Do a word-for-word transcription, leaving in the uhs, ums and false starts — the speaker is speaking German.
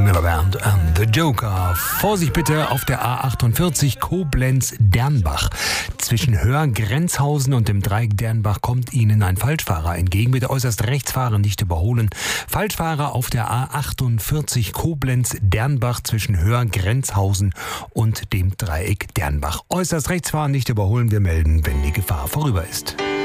Band and the Joker. Vorsicht bitte auf der A achtundvierzig Koblenz-Dernbach. Zwischen Höhr-Grenzhausen und dem Dreieck Dernbach kommt Ihnen ein Falschfahrer entgegen. Bitte äußerst rechts fahren, nicht überholen. Falschfahrer auf der A achtundvierzig Koblenz-Dernbach zwischen Höhr-Grenzhausen und dem Dreieck Dernbach. Äußerst rechts fahren, nicht überholen. Wir melden, wenn die Gefahr vorüber ist.